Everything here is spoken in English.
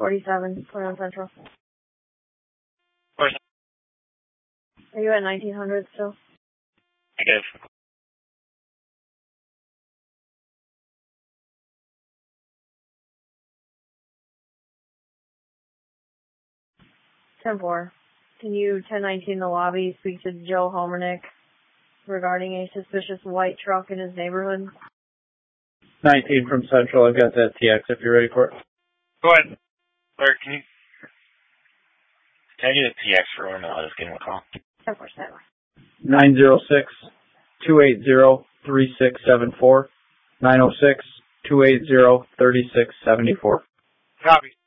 47, Cleveland Central. Where's Are you at 1900 still? Negative. Ten four. Can you 1019 the lobby speak to Joe Homernick regarding a suspicious white truck in his neighborhood? 19 from Central. I've got that TX if you're ready for it. Go ahead. Or can I get a TX for him? I'll just give him a call. 10-4, 906-280-3674. 906-280-3674. Copy.